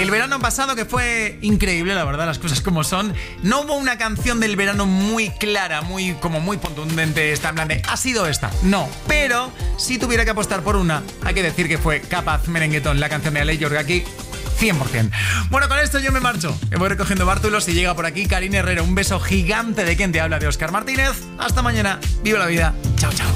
El verano pasado que fue increíble, la verdad, las cosas como son. No hubo una canción del verano muy clara, muy contundente, esta en plan de ha sido esta. No, pero si tuviera que apostar por una, hay que decir que fue Capaz Merenguetón, la canción de Ale Yorgaki. 100%. Bueno, con esto yo me marcho. Me voy recogiendo bártulos y llega por aquí Karina Herrero. Un beso gigante de quien te habla, de Óscar Martínez. Hasta mañana. Viva la vida. Chao, chao.